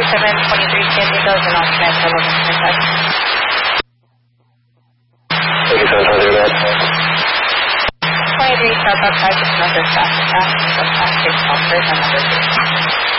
San Diego is an alternate for looking for touch. Thank you, 723 23 South Outside is another traffic pass, so fast-paced officers on number 2.